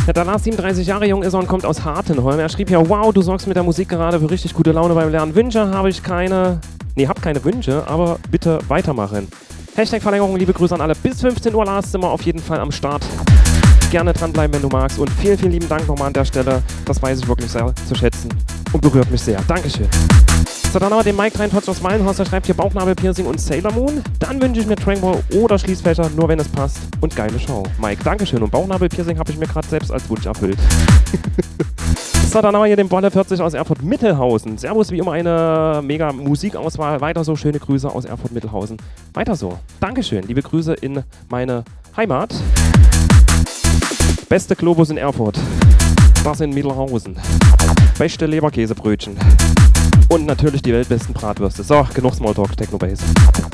Ja, der Lars 37 Jahre jung ist er und kommt aus Hartenholm. Er schrieb ja, wow, du sorgst mit der Musik gerade für richtig gute Laune beim Lernen. Wünsche habe ich keine. Nee, hab keine Wünsche, aber bitte weitermachen. Hashtag Verlängerung, liebe Grüße an alle. Bis 15 Uhr, Lars, sind wir auf jeden Fall am Start. Gerne dranbleiben, wenn du magst. Und vielen, vielen lieben Dank nochmal an der Stelle. Das weiß ich wirklich sehr zu schätzen und berührt mich sehr. Dankeschön. So, dann haben wir den Mike 43 aus Wallenhorst. Der schreibt hier Bauchnabelpiercing und Sailor Moon. Dann wünsche ich mir Trainball oder Schließfächer, nur wenn es passt. Und geile Show. Mike, Dankeschön. Und Bauchnabelpiercing habe ich mir gerade selbst als Wunsch erfüllt. So, dann haben wir hier den Bolle 40 aus Erfurt-Mittelhausen. Servus, wie immer eine mega Musikauswahl. Weiter so, schöne Grüße aus Erfurt-Mittelhausen. Weiter so. Dankeschön. Liebe Grüße in meine Heimat. Beste Globus in Erfurt. Das in Mittelhausen. Beste Leberkäsebrötchen. Und natürlich die weltbesten Bratwürste. So, genug Smalltalk, Technobase.